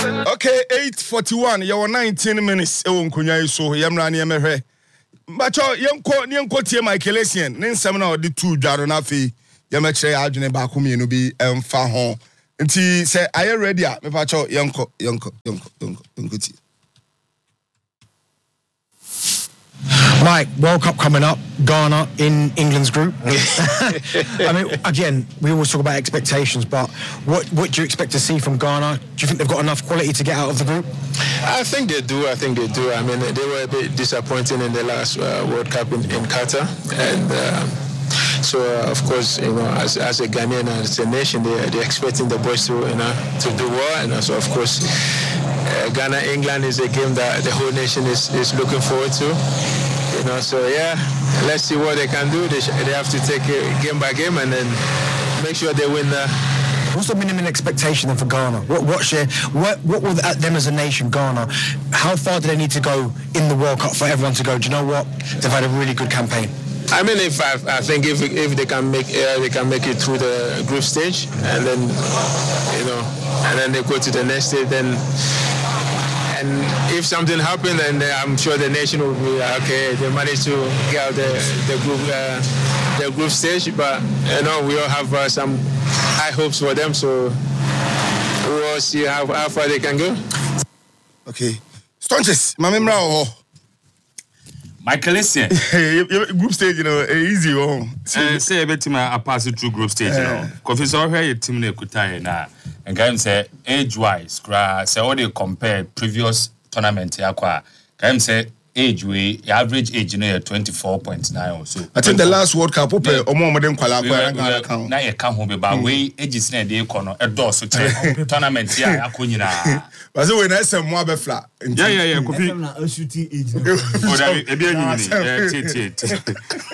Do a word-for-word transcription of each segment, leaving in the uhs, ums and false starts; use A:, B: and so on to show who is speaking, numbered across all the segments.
A: Okay, eight forty-one. You were nineteen minutes. Ewo nkunya iso. Yemra ni emehwe. Bacho yenko ni yenko tie Michael Essien. Ni nsem na odi two dwaro na afi. Yemekire adwene ba ko mienu bi emfa ho. Nti say are you ready? Me bacho yenko yenko yenko yenko yenko ti.
B: Mike, World Cup coming up, Ghana in England's group. I mean, again, we always talk about expectations, but what what do you expect to see from Ghana? Do you think they've got enough quality to get out of the group?
C: I think they do. I think they do. I mean, they were a bit disappointing in the last uh, World Cup in, in Qatar, and uh, so uh, of course, you know, as as a Ghanaian, as a nation, they they're expecting the boys to you know to do well, and also of course, uh, Ghana England is a game that the whole nation is is looking forward to. You know, so yeah, let's see what they can do. They, sh- they have to take it game by game and then make sure they win. The...
B: What's the minimum expectation then for Ghana? What what share? What what will at them as a nation, Ghana? How far do they need to go in the World Cup for everyone to go? Do you know what? They've had a really good campaign.
C: I mean, if I, I think if if they can make uh, they can make it through the group stage and then you know and then they go to the next stage then. And if something happened, then I'm sure the nation will be okay. They managed to get out the the group uh, the group stage, but you know we all have uh, some high hopes for them. So we will see how, how far they can go.
A: Okay, Stonches, my memory. Oh,
D: Michael Essien.
A: Group stage, you know, easy. Oh,
D: say a bit I pass it through group stage. You know, because all here team ne kutai na. And guys say age-wise, say how they compare previous tournament yakwa. Guys say age we average age you know twenty-four point nine or so.
A: I think the last World Cup ope omo mo dem kwala kwala
D: kan. Na ye kan ho be ba we age na dey kono e do so tre tournament ya akonyina.
A: But so when I say mo abefla.
D: Yeah yeah yeah kofi.
E: Na shooting age.
D: O da e bi anyini ni. Eh tie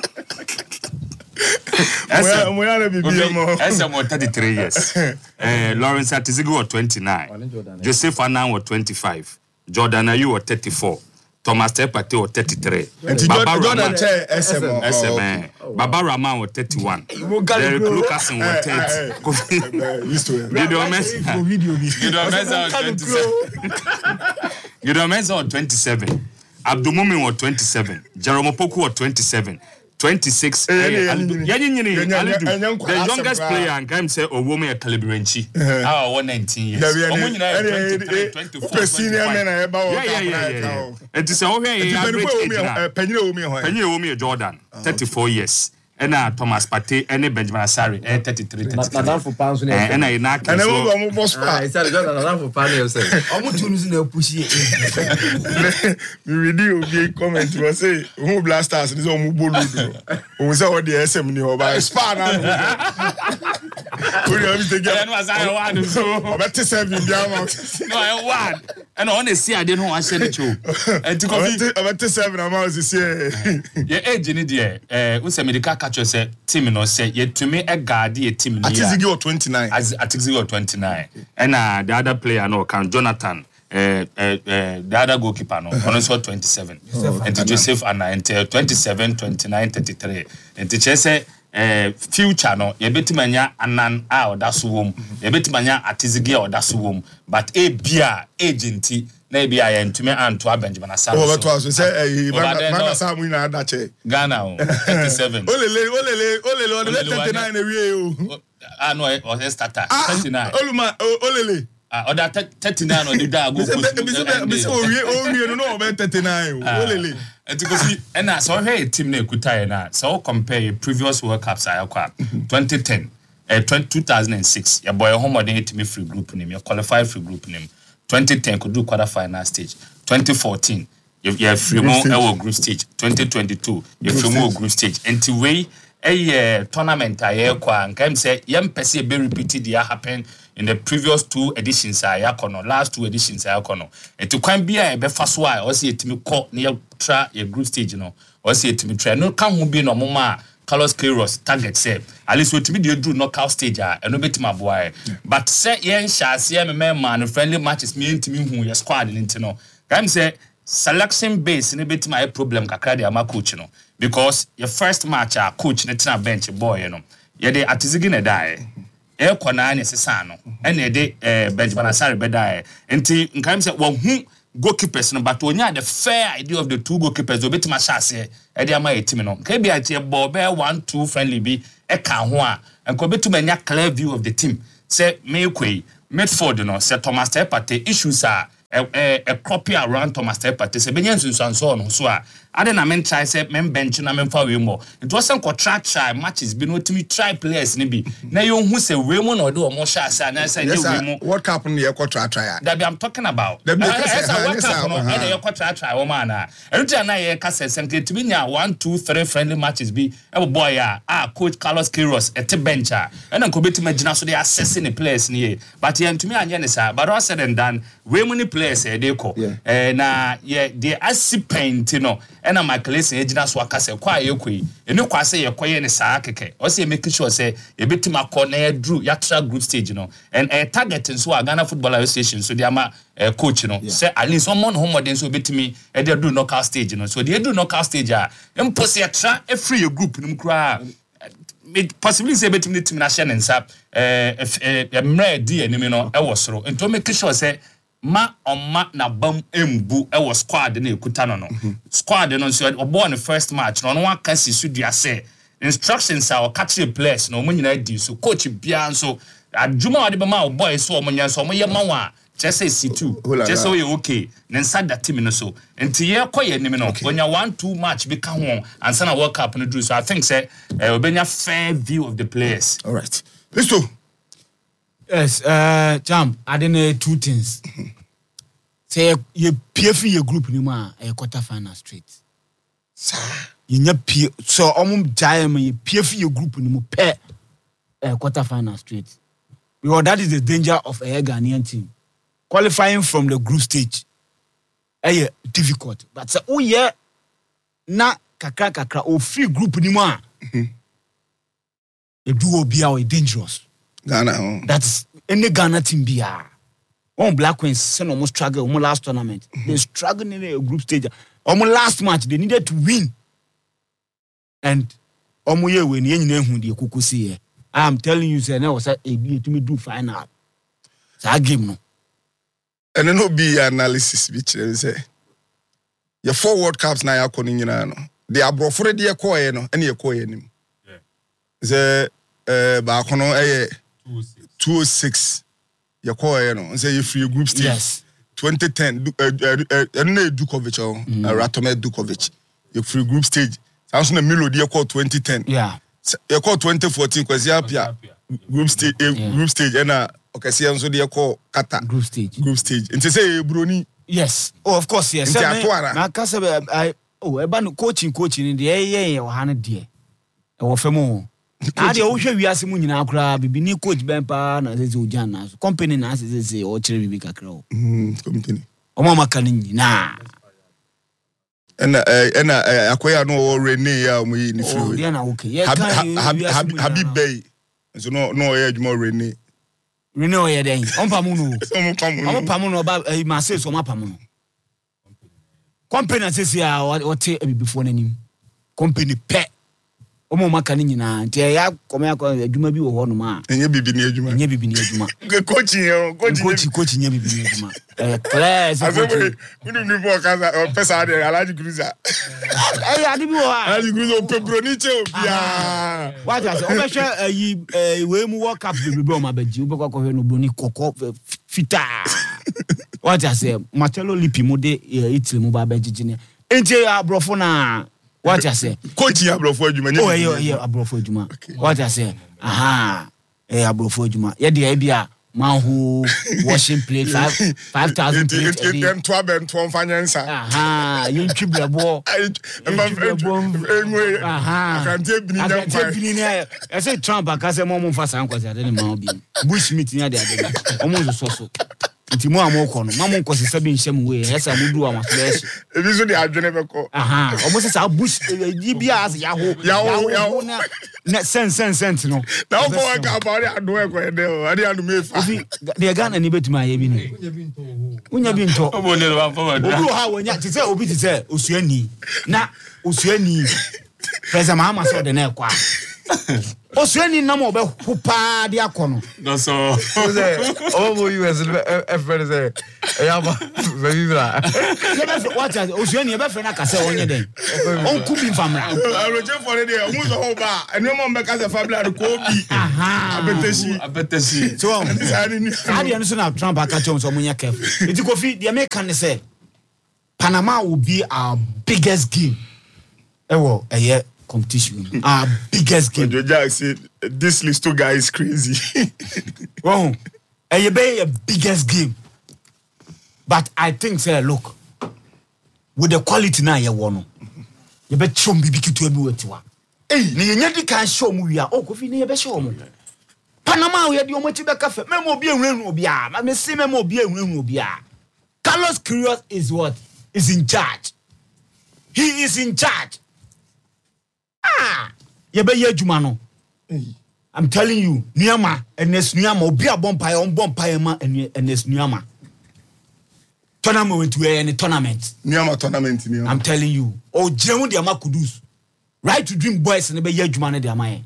A: Essa mulher bibia mo.
D: Essa mo thirty-three years. Eh Lawrence Atizigu was twenty-nine. Joseph Anan was twenty-five. Jordan Ayew was thirty-four. Thomas Tepate was thirty-three.
A: And Jordan Che S M.
D: S M. Baba Rahman was thirty-one. Derek Lucasen was thirty.
A: Used to it.
D: Gideon Mensah. Gideon Mensah was twenty-seven. Gideon Mensah was twenty-seven. Abdul Mumin was twenty-seven. Jerome Opoku was twenty-seven. twenty-six. The youngest player and can say a woman at Calibranchi. Ah, one nineteen years. twenty-four.
A: Senior men are about.
D: Yeah, yeah, yeah, yeah. It is okay. Penny Omi Jordan, thirty-four years. And now Thomas Partey and Benjamin Asari, thirty-three.
E: Nadam for pounds and
D: and I knock.
A: And I'm boss.
E: I started Nadam for pounds. I'm not using a pushy.
A: We video be comment to say who blasters is on Mubulu. Who say what the S M ni oba span. We have to get.
D: Was I one so
A: about to serve you down.
D: No, I one. And on the see I didn't know I said it to. And to coffee
A: about to serve amounts this year.
D: Yeah, age in there. Eh, we say medical catcher say team no say yet to me a guard a team
A: I think you twenty-nine.
D: As I think you twenty-nine. And uh, the other player no can Jonathan uh, uh, uh, the other goalkeeper no also twenty-seven. And to Joseph Anna and twenty-seven, twenty-nine, thirty-three. And to say uh, future no ye betimanya anan a odaso wom ye betimanya atizigi a odaso wom but e bia agenti na bia ya ntumi anto Benjamin Asare
A: oh but was say eh man Asare na adache
D: Ghana thirty-seven
A: olele olele olele thirty-nine e wie o
D: ah no o starter thirty-nine
A: oluma olele
D: ah oda thirty-nine o dey da go
A: post me say o wie o wie no no thirty-nine olele
D: and because and so hey team na ekuta na so compare previous World Cups ayakwa twenty ten eh two thousand six your boy home modern team free group name your qualify free group name twenty ten could do quarter final stage twenty fourteen you have free more our group stage twenty twenty-two you free more group stage until way a tournament ayakwa and can say yam pese be repeated ya happen in the previous two editions ayakono last two editions ayakono and to kwan bia e be fa so a o se etimi ko na tra your group stage no o se etimi tra no kan ho bi no moma Carlos Queiroz target say at least we timi dey do knockout stage ah e no betima boa but say yen shase me man friendly matches me ntimi hu your squad ni ntino can say selection base ne betima a problem kakra dey ama coach no because your first match a coach ne tina bench boy you know ye dey atizigi na die e kona ne sesa no ene e de eh, Benjamin Asare beda enti nkan say wo hu goalkeepers no but onya the fair idea of the two goalkeepers obetima chance e de ama etimi no ka bia tie ball be one two friendly bi e ka ho a enko betuma nya clear view of the team say me kwei midfield no say Thomas Partey issues are a a, a copy around Thomas Partey say benyan sunsanso no so a ade na men try say men bench na men fa we mo it was some contract try matches bi no timi try players ni bi na yo hu say we mo na do o mo sha say na say we mo
A: what happen here contract try
D: that I'm talking about that what happen no and your contract try wo man na every na ye ka say sem timi nya one two three friendly matches bi e boy a ah coach Carlos Queiroz at bench a and nko betima gina so they assessing the players ni but ye ntumi anye ne sa but all said and done we mo ni players e dey ko eh na ye the assistant no ena Michaelson ejina so akase kwa yekoi eni kwa se yekoye ne saa keke o se make sure say e betima ko na e drew ya tra group stage no and a target so Ghana Football Association so dia ma uh, coach no yeah. Say at least someone homodin so betimi e dey do knockout stage no so dey do knockout stage a impose ya tra e free your group nim kra possibly say betimi team na share nsa eh eh mre di enimi no e wo soro ento make sure say ma oma na bam embu e was squad na ekuta no no mm-hmm. Squad no so obo the first match no no one can see so dia say instructions are catch the players no mo nyina di so coach bia so adwuma wade be ma boys so mo nya so mo ye ma wa just say C two just so you okay then start that team no so enti ye koye nim no onya one two match be ka ho ansa na World Cup no do so I think say obenya fair view of the players.
A: All right, let's go.
E: Yes, uh, Jam, I didn't know two things. Say, you P F your group ni ma a quarter final straight. Sir, you nya P so omum giant you P F your group ni mo pair a quarter final straight. Because that is the danger of a Ghanaian team. Qualifying from the group stage, eh, difficult. But say, oh yeah, na kakra kakra o free group ni ma. The duo be our dangerous.
A: Ghana. Oh.
E: That's any Ghana team be ah. On Black Queens, send almost struggle. Almost last tournament, mm-hmm. They struggled in a group stage. Almost last match, they needed to win. And almost yeah, when you know who the kuku see, I'm telling you, say now was a be to me do final. So I game no.
A: And then no be analysis, which they say. Your four World Cups now are calling you know. They are brought for the acquire no, any acquire him. Yeah. The uh, back on eh. two oh six you call you know say you free group stage
E: yes
A: twenty ten uh, uh, uh, Dukovic or mm. uh, Ratome Dukovic you free group stage sounds na melody you call twenty ten
E: yeah
A: you call twenty fourteen cuz you apia group stage uh, yeah. Group stage and uh, okay see so dey call Qatar
E: group stage
A: group stage and say broni
E: yes oh of course yes na ka say I oh e ba no coaching coaching dey eh eh o ha no dey e wo femo ade o hwe wiase mu nyina akura bibi ni coach bempa na ze ojan na company na se se o kire bibi kakra o
A: mm company
E: o mama kan nyina
A: ena ena akoya no Rene ya mu yi ni free
E: oh dia na okay ye kan
A: Habib Bey so no no ye adwuma Rene
E: Rene o ye den on pa mu no
A: on pa mu no
E: on pa mu no ba ma se so ma pa mu no company na se se a o te bibifo nanim company pe omo maka ni nyina ntia ya kome akọ adwuma bi wo ho no ma
A: enye bibi ni adwuma
E: enye bibi ni adwuma
A: coaching yo
E: coaching coaching nye bibi ni adwuma eh class
A: coaching kunu ni bo kaza o pesa de Alhaji Cruiser
E: eh adi bi wo ha
A: Alhaji Cruiser pebroniche obia
E: what as o be hwe yi we mu World Cup bibi be o ma baji o be kwa hwe no broni kokko fita what as Marcelo Lippi mo de Italy mo ba baji ne enje abrofo na what I say?
A: Coach ya abrofo adwuma.
E: Oh yeah yeah abrofo adwuma. What I say? Aha. Eh abrofo adwuma. Ye de bia man who washing plate five five thousand plates.
A: It them twelve and twelve financer.
E: Aha. You triple ball. Aha.
A: I can take bini
E: I can take bini. I say Trump akase mo mo fasa nkwase ade ne ma obi. Bush meeting ya de ade. Omo so so. Nti mo amoko no mamo nkosi sabi nhyem we esa mudu wa maso
A: ebi so de adwene beko
E: aha omo se sa bush yi bia as yaho
A: yaho yaho
E: na sen sen sen no
A: na o for ka ba de ado e ko e de o ade anu mefa
E: obi de Ghana ni betuma ye bi ni unya bi nto
D: obo ne wa fa wa
E: obi ha wonya ti se obi ti se osuani na osuani President Mahama so de na kwa Osuani nam obe hupa de akono.
D: No so.
B: Oh, you as a friend say. Eyama, baby bra.
E: What Osuani ebe fe na kase onye den. On kubi famra.
A: I reject for the day. Almost a whole bar. And no more because the family are Kobe.
E: Aha.
A: Abeteshi.
D: Abeteshi.
E: So,
A: I
E: I so now Trump aka chom so munya careful. It go fi the American say Panama will be our biggest game. Ewo, eye competition. Our biggest game.
A: Joe Jack said, this Listo guy is crazy.
E: Wow. Eye be a biggest game. But I think say look, with the quality now you want, you bet chom bibi kitu ebi wetiwa. Eh, ni yenye di kan show mu wi a o kofi ni ye be show mu. Panama we di omo ti be cafe. Memo obi enwenu obi a. Ma me see memo obi enwenu obi a. Carlos Queiroz is what? Is in charge. He is in charge. Ah, ye be ye adwuma no. I'm telling you, Niama enes Niama obi a bompa on bompa ma enes Niama. Tournament we any tournament.
A: Niama tournament Niama.
E: I'm telling you. O jemu de ama kudus. Right to dream boys ne be ye adwuma ne de ama.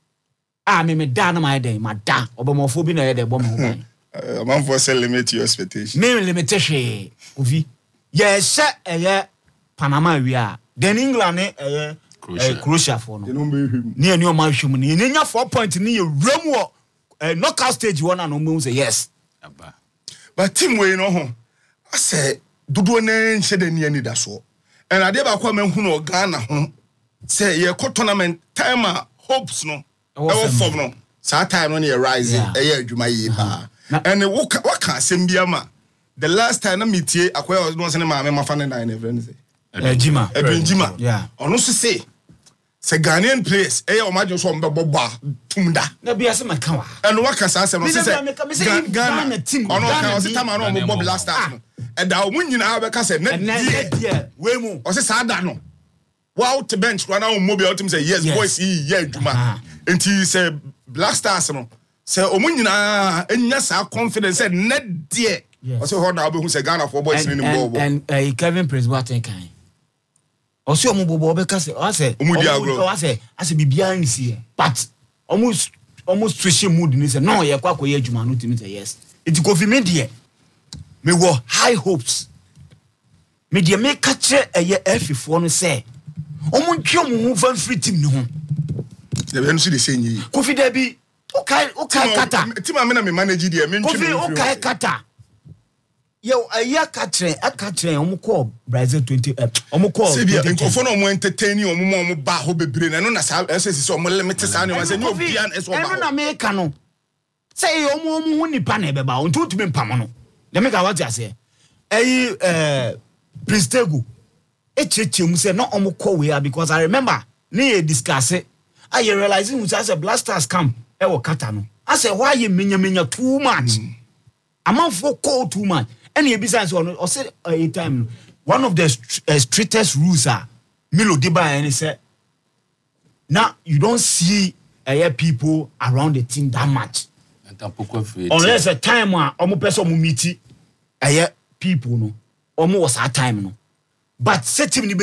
E: Ah, me me da na my day, my da. Obamofo bi na ye de bom ho ban.
A: A man for say limit your expectation.
E: Me limitation. Ovi. Ye se eye Panama wi a. Then England eh eye Croatia. Croatia for no.
A: You know me him.
E: Ni enu o ma hwem ni. Ni nya four point ni ye wram wo knockout stage one and o say yes.
D: Aba.
A: But team we no ho. I say dodo na nhye de ni ani da so. And ade ba kwa menhu no Ghana ho. Say ye ko tournament time a hopes no. E wo form no. Sa time no ye rise e ye adwuma yi ba. And what can asem bia ma. The last time na metie akoya no se ne ma me mafa ne nine friend say.
E: Eh Jima.
A: E ben Jima.
E: Yeah.
A: Ono so say se Ghanaian players e ye o majo so mbebo ba tumda.
E: Na bia se maka wa.
A: And what can say no say
E: Ghana team.
A: Ono kan o se time na o bob last time. E da o mun nyina be ka say na
E: die we mu.
A: O se sa da no. Wow to bench run out mobile ultimate say yes, yes. Boys e yeah adwuma. Enti say Black Stars no. Say o mun nyina enya sa confidence say net die. O say hold na obi hu say Ghana for boys in the ball.
E: And uh, Kevin Prince Boateng kan. O say o mo bobo be ka say o say
A: o mo di agro.
E: O say ase bibia nsi but almost almost switch mood ni say no ye kwa koye adwuma no timi say yes. It go fi me die. Me wo high hopes. Me die me ka kire eye F four no say omo ntwe mo hu fan free team ni ho.
A: They be no see the same yi.
E: Kofi da bi o kai o kai kata.
A: Team am na me manage there me ntwe.
E: Kofi o kai kata. Yo aya ka kire aka kire omo call Brazil twenty omo call.
A: Se bia nkofo no mo entertain omo mo omo ba ho bebre na no na sa ss so omo limit sa ne ma say no bia na so ba.
E: E no na me ka no. Say omo omo hu nipa na be ba on to tumi mpam no. Le me ka what you say. Eh eh Prince Tegu echeche mu say no omo call we because I remember ne e discuss it. I realize we say Black Stars camp e wo kata no. I say why you menya menya too much. Amount for call too much. Any business or say a time one of the uh, strictest rules are Milo Diba and he said now you don't see uh, people around the team that much unless a time where omo person mu meet uh, people no omo was our time no but set him